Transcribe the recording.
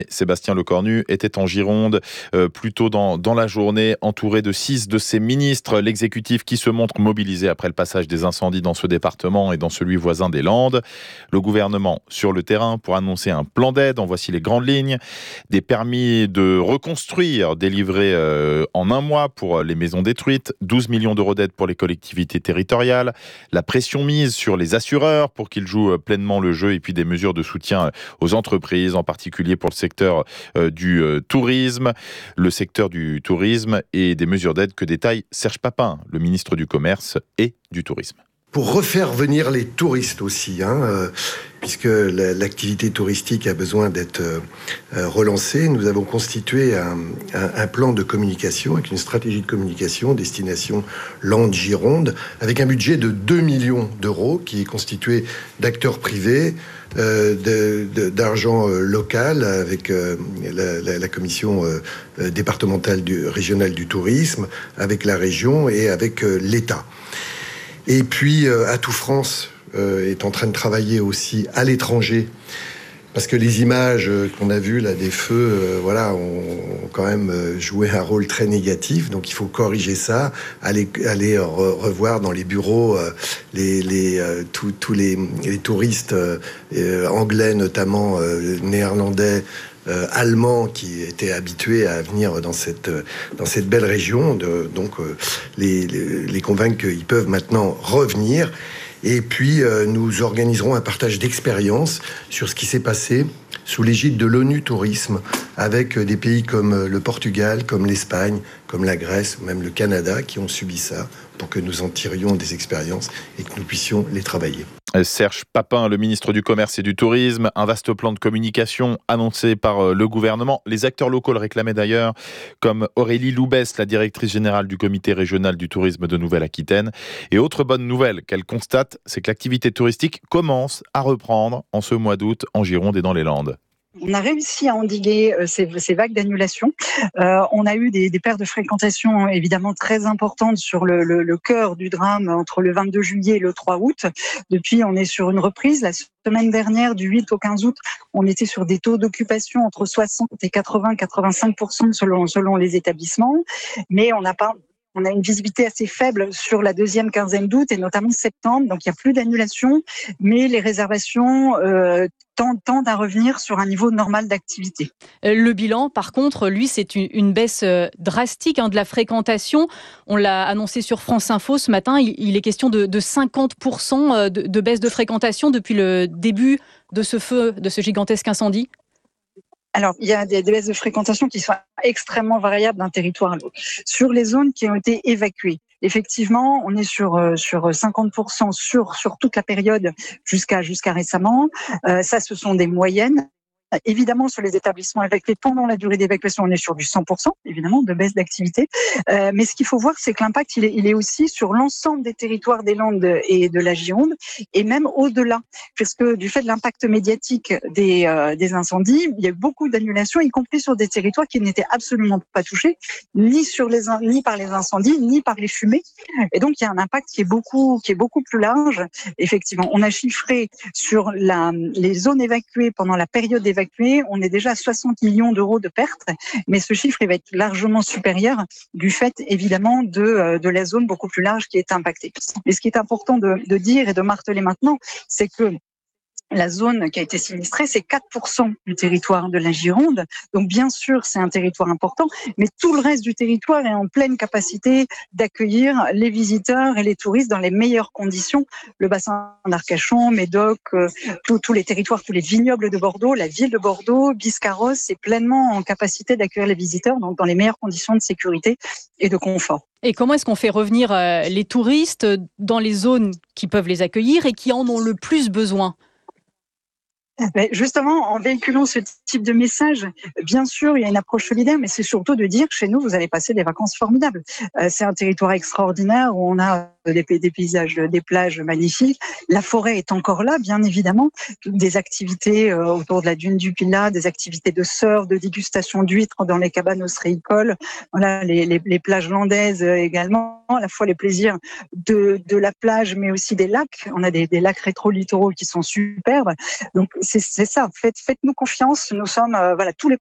Sébastien Lecornu était en Gironde plus tôt dans la journée, entouré de 6 de ses ministres. L'exécutif qui se montre mobilisé après le passage des incendies dans ce département et dans celui voisin des Landes. Le gouvernement sur le terrain pour annoncer un plan d'aide. En voici les grandes lignes. Des permis de reconstruire délivrés en un mois pour les maisons détruites. 12 millions d'euros d'aide pour les collectivités territoriales. La pression mise sur les assureurs pour qu'ils jouent pleinement le jeu. Et puis des mesures de soutien aux entreprises, en particulier pour le secteur du tourisme. Le secteur du tourisme et des mesures d'aide que détaille Serge Papin, le ministre du Commerce et du Tourisme. Pour refaire venir les touristes aussi, puisque l'activité touristique a besoin d'être relancée, nous avons constitué un plan de communication avec une stratégie de communication destination Landes-Gironde, avec un budget de 2 millions d'euros qui est constitué d'acteurs privés, d'argent local avec la commission départementale régionale du tourisme, avec la région et avec l'État. Et puis, Atout France est en train de travailler aussi à l'étranger, parce que les images qu'on a vues là des feux, ont quand même joué un rôle très négatif. Donc, il faut corriger ça, aller revoir dans les bureaux tous les touristes anglais, notamment néerlandais, allemands qui étaient habitués à venir dans cette belle région, les convaincre qu'ils peuvent maintenant revenir. Et puis nous organiserons un partage d'expériences sur ce qui s'est passé sous l'égide de l'ONU Tourisme, avec des pays comme le Portugal, comme l'Espagne, comme la Grèce, ou même le Canada, qui ont subi ça, pour que nous en tirions des expériences et que nous puissions les travailler. Serge Papin, le ministre du Commerce et du Tourisme, un vaste plan de communication annoncé par le gouvernement. Les acteurs locaux le réclamaient d'ailleurs, comme Aurélie Loubès, la directrice générale du comité régional du tourisme de Nouvelle-Aquitaine. Et autre bonne nouvelle qu'elle constate, c'est que l'activité touristique commence à reprendre en ce mois d'août en Gironde et dans les Landes. On a réussi à endiguer ces vagues d'annulation. On a eu des pertes de fréquentation évidemment très importantes sur le cœur du drame entre le 22 juillet et le 3 août. Depuis, on est sur une reprise. La semaine dernière, du 8 au 15 août, on était sur des taux d'occupation entre 60 et 80-85% selon les établissements. Mais on a une visibilité assez faible sur la deuxième quinzaine d'août et notamment septembre. Donc, il n'y a plus d'annulation, mais les réservations tendent à revenir sur un niveau normal d'activité. Le bilan, par contre, lui, c'est une baisse drastique de la fréquentation. On l'a annoncé sur France Info ce matin. Il est question de 50% de baisse de fréquentation depuis le début de ce feu, de ce gigantesque incendie. Alors, il y a des baisses de fréquentation qui sont extrêmement variables d'un territoire à l'autre. Sur les zones qui ont été évacuées, effectivement, on est sur 50% sur toute la période jusqu'à récemment. Ça, ce sont des moyennes. Évidemment, sur les établissements évacués pendant la durée d'évacuation, on est sur du 100%, évidemment, de baisse d'activité. Mais ce qu'il faut voir, c'est que l'impact, il est aussi sur l'ensemble des territoires des Landes et de la Gironde, et même au-delà. Puisque du fait de l'impact médiatique des incendies, il y a eu beaucoup d'annulations, y compris sur des territoires qui n'étaient absolument pas touchés, ni par les incendies, ni par les fumées. Et donc, il y a un impact qui est beaucoup plus large. Effectivement, on a chiffré sur les zones évacuées pendant la période d'évacuation, on est déjà à 60 millions d'euros de pertes, mais ce chiffre il va être largement supérieur du fait évidemment de la zone beaucoup plus large qui est impactée. Mais ce qui est important de dire et de marteler maintenant, c'est que la zone qui a été sinistrée, c'est 4% du territoire de la Gironde. Donc, bien sûr, c'est un territoire important, mais tout le reste du territoire est en pleine capacité d'accueillir les visiteurs et les touristes dans les meilleures conditions. Le bassin d'Arcachon, Médoc, tous les territoires, tous les vignobles de Bordeaux, la ville de Bordeaux, Biscarrosse, c'est pleinement en capacité d'accueillir les visiteurs dans les meilleures conditions de sécurité et de confort. Et comment est-ce qu'on fait revenir les touristes dans les zones qui peuvent les accueillir et qui en ont le plus besoin ? Mais justement, en véhiculant ce type de message, bien sûr, il y a une approche solidaire, mais c'est surtout de dire que chez nous, vous allez passer des vacances formidables. C'est un territoire extraordinaire où on a des paysages, des plages magnifiques. La forêt est encore là, bien évidemment. Des activités autour de la dune du Pilat, des activités de surf, de dégustation d'huîtres dans les cabanes ostréicoles. Voilà, les plages landaises également, à la fois les plaisirs de la plage, mais aussi des lacs. On a des lacs rétro-littoraux qui sont superbes. Donc, c'est ça. Faites-nous confiance. nous sommes, voilà, tous les